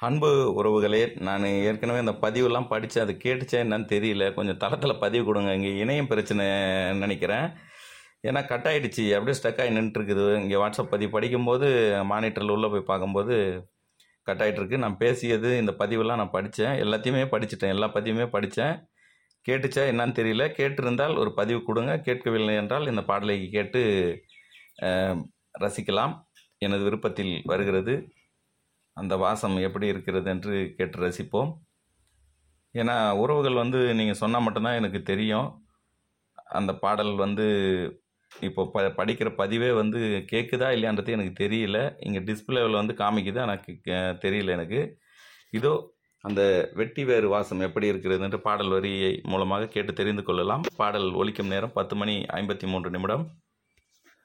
அன்பு உறவுகளே, நான் ஏற்கனவே இந்த பதிவுலாம் படித்தேன். அது கேட்டுச்சா என்னன்னு தெரியல. கொஞ்சம் தளத்தில் பதிவு கொடுங்க. இங்கே இணையம் பிரச்சனை நினைக்கிறேன். ஏன்னா கட் ஆகிடுச்சு, அப்படியே ஸ்டக் ஆகி நின்றுட்டுருக்குது. இங்கே வாட்ஸ்அப் பதிவு படிக்கும்போது மானிட்டரில் உள்ளே போய் பார்க்கும்போது கட் ஆகிட்டுருக்கு. நான் பேசியது இந்த பதிவெல்லாம் நான் படித்தேன், எல்லாத்தையுமே படிச்சுட்டேன், எல்லா பதிவுமே படித்தேன். கேட்டுச்சா என்னன்னு தெரியல. கேட்டிருந்தால் ஒரு பதிவு கொடுங்க. கேட்கவில்லை என்றால் இந்த பாடலை கேட்டு ரசிக்கலாம். எனது விருப்பத்தில் வருகிறது. அந்த வாசம் எப்படி இருக்கிறது என்று கேட்டு ரசிப்போம். ஏன்னா உறவுகள் நீங்கள் சொன்னால் மட்டும்தான் எனக்கு தெரியும். அந்த பாடல் இப்போ படிக்கிற பதிவே கேட்குதா இல்லையான்றது எனக்கு தெரியல. இங்கே டிஸ்பிளேவில் காமிக்குது, ஆனால் தெரியல எனக்கு. இதோ அந்த வெட்டி வேறு வாசம் எப்படி இருக்கிறது என்று பாடல் வரியை மூலமாக கேட்டு தெரிந்து கொள்ளலாம். பாடல் ஒலிக்கும் நேரம் 10 மணி 53 நிமிடம்.